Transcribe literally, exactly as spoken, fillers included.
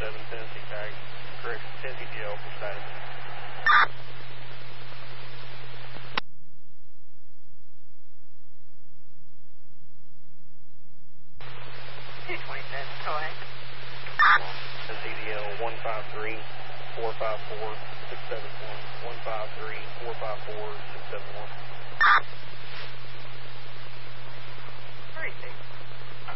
seven Tennessee tag. Correct, Tennessee G L for status. two twenty-seven, go ahead. Tennessee D L one five three, four five four, six seven one. one five three, four five four, six seven one. thirty-six.